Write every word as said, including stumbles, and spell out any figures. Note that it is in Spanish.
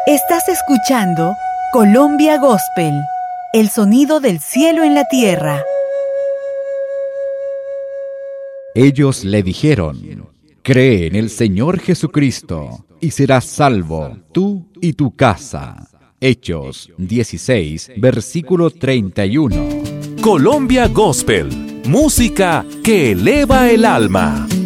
Estás escuchando Colombia Gospel, el sonido del cielo en la tierra. Ellos le dijeron: cree en el Señor Jesucristo y serás salvo, tú y tu casa. Hechos dieciséis, versículo treinta y uno. Colombia Gospel, música que eleva el alma.